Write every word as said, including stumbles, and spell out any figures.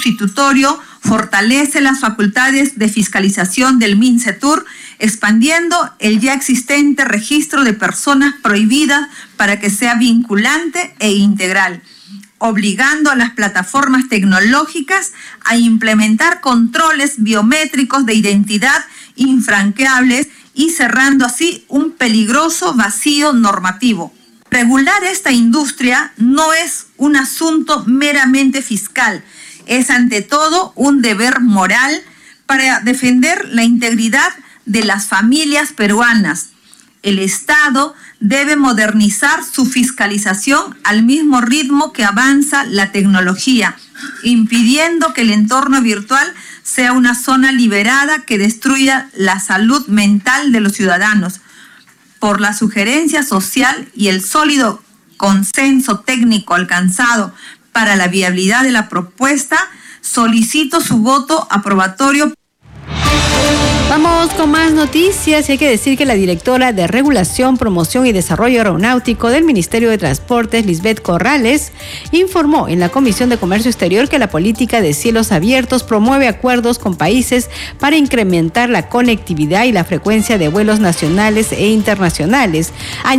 sustitutorio fortalece las facultades de fiscalización del MINCETUR, expandiendo el ya existente registro de personas prohibidas para que sea vinculante e integral, obligando a las plataformas tecnológicas a implementar controles biométricos de identidad infranqueables y cerrando así un peligroso vacío normativo. Regular esta industria no es un asunto meramente fiscal, es ante todo un deber moral para defender la integridad de las familias peruanas. El Estado debe modernizar su fiscalización al mismo ritmo que avanza la tecnología, impidiendo que el entorno virtual sea una zona liberada que destruya la salud mental de los ciudadanos. Por la sugerencia social y el sólido consenso técnico alcanzado para la viabilidad de la propuesta, solicito su voto aprobatorio. Vamos con más noticias y hay que decir que la directora de Regulación, Promoción y Desarrollo Aeronáutico del Ministerio de Transportes, Lisbeth Corrales, informó en la Comisión de Comercio Exterior que la política de cielos abiertos promueve acuerdos con países para incrementar la conectividad y la frecuencia de vuelos nacionales e internacionales.